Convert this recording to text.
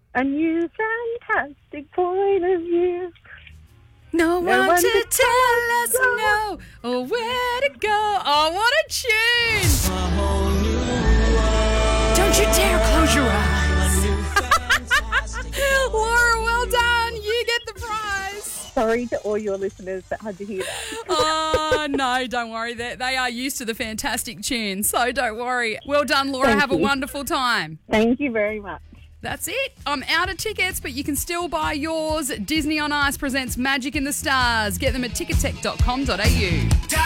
A new fantastic point of view. No one one to to tell us go. no or where to go. Oh, what a tune! Don't you dare close your eyes. Laura, well done. You get the prize. Sorry to all your listeners that had to hear that. Oh, no, don't worry. They are used to the fantastic tune, so don't worry. Well done, Laura. Thank Have a you. wonderful time. Thank you very much. That's it. I'm out of tickets, but you can still buy yours. Disney on Ice presents Magic in the Stars. Get them at tickettech.com.au.